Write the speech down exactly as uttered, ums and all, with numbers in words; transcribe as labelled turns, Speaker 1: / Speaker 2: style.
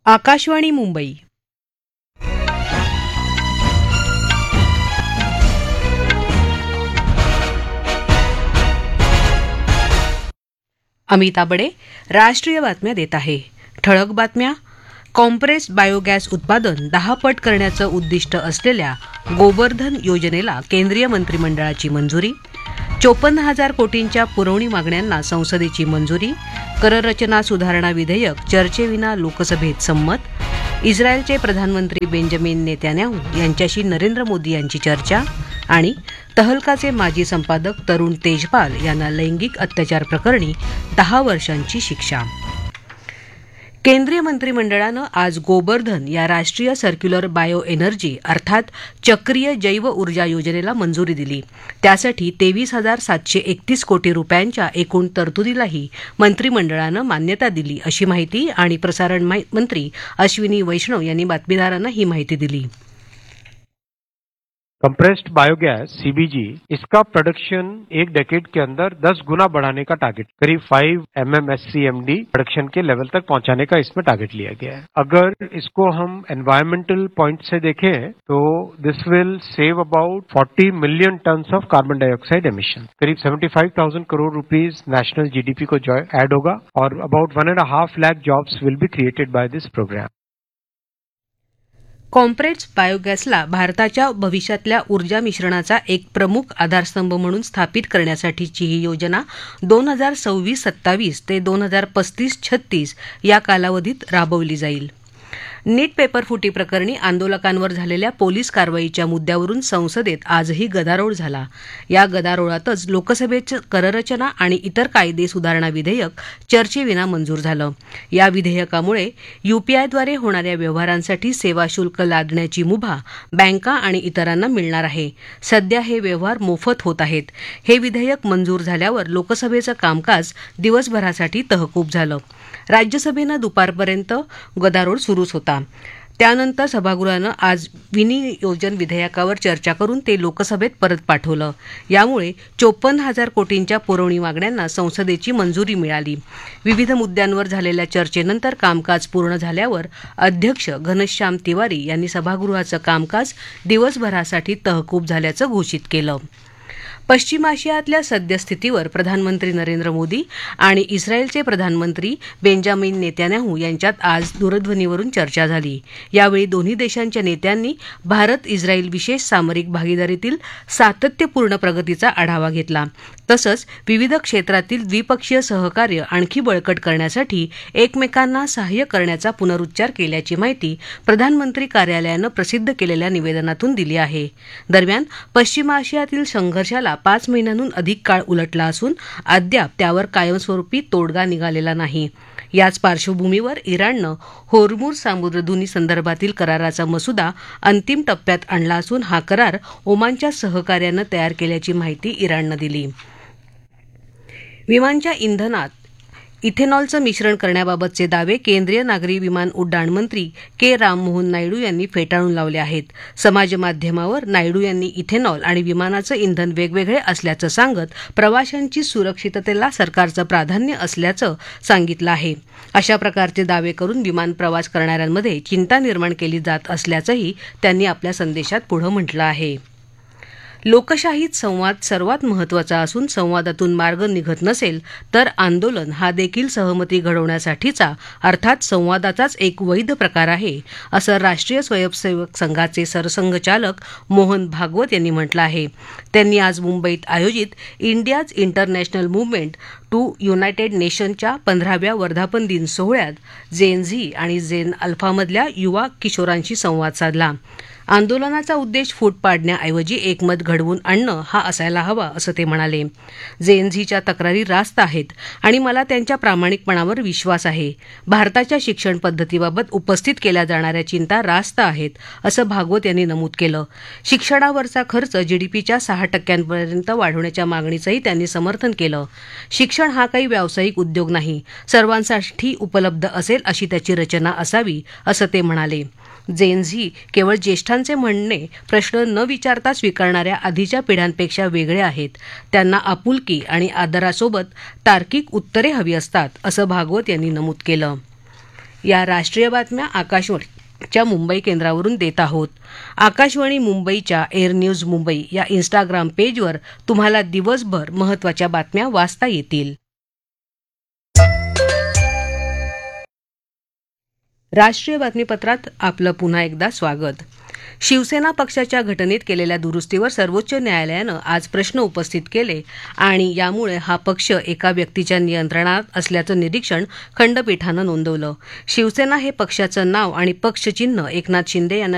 Speaker 1: आकाशवाणी मुंबई. अमिता बडे राष्ट्रीय बातम्या देत आहे. ठळक बातम्या. कॉम्प्रेस्ड बायोगॅस उत्पादन दहा पट करण्याचं उद्दिष्ट असलेल्या गोबर्धन योजनेला केंद्रीय मंत्रिमंडळाची मंजुरी. चोपन्न हजार कोटींच्या पुरवणी मागण्यांना संसदेची मंजुरी. कररचना सुधारणा विधेयक चर्चेविना लोकसभेत संमत. इस्रायलचे प्रधानमंत्री बेंजामिन नेतान्याहू यांच्याशी नरेंद्र मोदी यांची चर्चा. आणि तहलकाचे माजी संपादक तरुण तेजपाल यांना लैंगिक अत्याचार प्रकरणी दहा वर्षांची शिक्षा. केंद्रीय मंत्रिमंडळानं आज गोबर्धन या राष्ट्रीय सर्क्युलर बायो एनर्जी अर्थात चक्रीय जैव ऊर्जा योजनेला मंजुरी दिली. त्यासाठी तेवीस हजार सातशे एकतीस कोटी रुपयांच्या एकूण तरतुदीलाही मंत्रिमंडळानं मान्यता दिली, अशी माहिती आणि प्रसारण मंत्री अश्विनी वैष्णव यांनी बातमीदारांना ही माहिती दिली.
Speaker 2: कंप्रेस्ड बायोगैस सीबीजी इसका प्रोडक्शन एक डेकेड के अंदर दस गुना बढ़ाने का टारगेट, करीब पाँच एमएमएससीएमडी प्रोडक्शन के लेवल तक पहुंचाने का इसमें टारगेट लिया गया है. अगर इसको हम एनवायरमेंटल पॉइंट से देखें तो दिस विल सेव अबाउट चालीस million tons of carbon dioxide emission. करीब पचहत्तर हज़ार करोड़ रुपीस नेशनल जीडीपी को ऐड होगा और about one end half lakh jobs will be created by this programme.
Speaker 1: Compressed बायोगॅसला भारताच्या भविष्यातल्या ऊर्जा मिश्रणाचा एक प्रमुख आधारस्तंभ म्हणून स्थापित करण्यासाठीची ही योजना दोन हजार सव्वीस सत्तावीस ते दोन हजार पस्तीस छत्तीस या कालावधीत राबवली जाईल. नीट पेपर फुटी प्रकरणी आंदोलकांवर झालेल्या पोलीस कारवाईच्या मुद्द्यावरून संसदेत आजही गदारोळ झाला. या गदारोळातच लोकसभेचं कररचना आणि इतर कायदे सुधारणा विधेयक चर्चेविना मंजूर झालं. या विधेयकामुळे यूपीआयद्वारे होणाऱ्या व्यवहारांसाठी सेवा शुल्क लादण्याची मुभा बँका आणि इतरांना मिळणार आहे. सध्या हे व्यवहार मोफत होत आहेत. हे विधेयक मंजूर झाल्यावर लोकसभेचं कामकाज दिवसभरासाठी तहकूब झालं. राज्यसभेनं दुपारपर्यंत गदारोळ सुरूच होता. त्यानंतर सभागृहानं आज विनियोजन विधेयकावर चर्चा करून ते लोकसभेत परत पाठवलं. यामुळे चोपन्न हजार कोटींच्या पुरवणी मागण्यांना संसदेची मंजुरी मिळाली. विविध मुद्द्यांवर झालेल्या चर्चेनंतर कामकाज पूर्ण झाल्यावर अध्यक्ष घनश्याम तिवारी यांनी सभागृहाचं कामकाज दिवसभरासाठी तहकूब झाल्याचं घोषित केलं. पश्चिम आशियातल्या सद्यस्थितीवर प्रधानमंत्री नरेंद्र मोदी आणि इस्रायलचे प्रधानमंत्री बेंजामिन नेतान्याहू यांच्यात आज दूरध्वनीवरून चर्चा झाली. यावेळी दोन्ही देशांच्या नेत्यांनी भारत इस्रायल विशेष सामरिक भागीदारीतील सातत्यपूर्ण प्रगतीचा आढावा घेतला. तसंच विविध क्षेत्रातील द्विपक्षीय सहकार्य आणखी बळकट करण्यासाठी एकमेकांना सहाय्य करण्याचा पुनरुच्चार केल्याची माहिती प्रधानमंत्री कार्यालयानं प्रसिद्ध केलेल्या निवेदनातून दिली आहे. दरम्यान पश्चिम आशियातील संघर्षाला पाच महिन्यांहून अधिक काळ उलटला असून अद्याप त्यावर कायमस्वरूपी तोडगा निघालेला नाही. याच पार्श्वभूमीवर इराणनं होर्मुझ सामुद्रधुनी संदर्भातील कराराचा मसुदा अंतिम टप्प्यात आणला असून हा करार ओमानच्या सहकार्यानं तयार केल्याची माहिती इराणनं दिली. विमानाच्या इंधनात इथेनॉलचं मिश्रण करण्याबाबतचे दावे केंद्रीय नागरी विमान उड्डाण मंत्री के राममोहन नायडू यांनी फेटाळून लावले आहेत. समाजमाध्यमावर नायडू यांनी इथेनॉल आणि विमानाचं इंधन वेगवेगळे असल्याचं सांगत प्रवाशांची सुरक्षिततेला सरकारचं प्राधान्य असल्याचं सांगितलं आहे. अशा प्रकारचे दावे करून विमान प्रवास करणाऱ्यांमध्ये चिंता निर्माण केली जात असल्याचंही त्यांनी आपल्या संदेशात पुढं म्हटलं आहे. लोकशाहीत संवाद सर्वात महत्त्वाचा असून संवादातून मार्ग निघत नसेल तर आंदोलन हा देखील सहमती घडवण्यासाठीचा अर्थात संवादाचाच एक वैध प्रकार आहे, असं राष्ट्रीय स्वयंसेवक संघाचे सरसंघचालक मोहन भागवत यांनी म्हटलं आहे. त्यांनी आज मुंबईत आयोजित India's international movement to United नेशनच्या पंधराव्या वर्धापन दिन सोहळ्यात जेन झी आणि जेन अल्फामधल्या युवा किशोरांशी संवाद साधला. आंदोलनाचा उद्देश फूट पाडण्याऐवजी एकमत घडवून आणणं हा असायला हवा, असं ते म्हणाले. जेएनझीच्या तक्रारी रास्त आहेत आणि मला त्यांच्या प्रामाणिकपणावर विश्वास आहे. भारताच्या शिक्षण पद्धतीबाबत उपस्थित केल्या जाणाऱ्या चिंता रास्त आहेत, असं भागवत यांनी नमूद केलं. शिक्षणावरचा खर्च जीडीपीच्या सहा टक्क्यांपर्यंत वाढवण्याच्या मागणीचंही त्यांनी समर्थन केलं. शिक्षण हा काही व्यावसायिक उद्योग नाही, सर्वांसाठी उपलब्ध असेल अशी त्याची रचना असावी, असं ते म्हणाले. जेन झी केवळ ज्येष्ठांचे म्हणणे प्रश्न न विचारता स्वीकारणाऱ्या आधीच्या पिढ्यांपेक्षा वेगळे आहेत. त्यांना आपुलकी आणि आदरासोबत तार्किक उत्तरे हवी असतात, असं भागवत यांनी नमूद केलं. या राष्ट्रीय बातम्या आकाशवाणीच्या मुंबई केंद्रावरून देत आहोत. आकाशवाणी मुंबईच्या एअर न्यूज मुंबई या इन्स्टाग्राम पेजवर तुम्हाला दिवसभर महत्त्वाच्या बातम्या वाचता येतील. राष्ट्रीय बातमीपत्रात आपलं पुन्हा एकदा स्वागत. शिवसेना पक्षाच्या घटनेत केलेल्या दुरुस्तीवर सर्वोच्च न्यायालयानं आज प्रश्न उपस्थित केले आणि यामुळे हा पक्ष एका व्यक्तीच्या नियंत्रणात असल्याचं निरीक्षण खंडपीठानं नोंदवलं. शिवसेना हे पक्षाचं नाव आणि पक्षचिन्ह एकनाथ शिंदे यांना